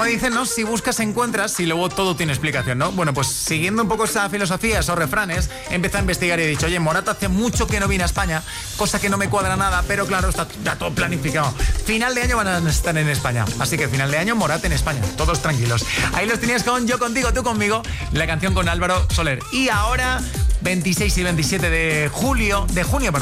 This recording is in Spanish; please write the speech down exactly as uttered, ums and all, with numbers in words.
como dicen, ¿no? Si buscas, encuentras y luego todo tiene explicación, ¿no? Bueno, pues siguiendo un poco esa filosofía, esos refranes, he empezado a investigar y he dicho, oye, Morat hace mucho que no viene a España, cosa que no me cuadra nada, pero claro, está ya todo planificado. Final de año van a estar en España, así que final de año Morat en España, todos tranquilos. Ahí los tenías con Yo Contigo, Tú Conmigo, la canción con Álvaro Soler. Y ahora, veintiséis y veintisiete de julio, de junio, perdón.